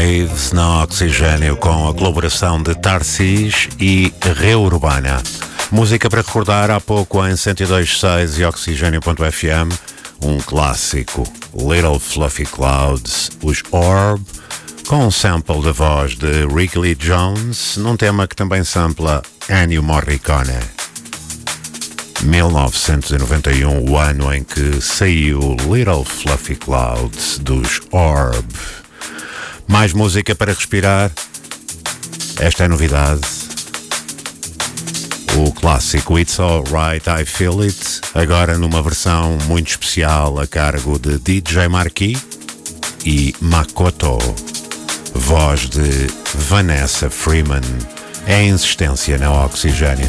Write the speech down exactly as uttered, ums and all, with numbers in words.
Waves na Oxigênio com a colaboração de Tarsis e Reurbana. Música para recordar há pouco em cento e dois ponto seis e oxigênio ponto f m, um clássico, Little Fluffy Clouds, os Orb, com um sample da voz de Ricky Lee Jones, num tema que também sampla Ennio Morricone. mil novecentos e noventa e um, o ano em que saiu Little Fluffy Clouds dos Orb. Mais música para respirar. Esta é a novidade. O clássico It's Alright, I Feel It, agora numa versão muito especial a cargo de D J Marquis e Makoto. Voz de Vanessa Freeman. É a insistência na Oxigênio.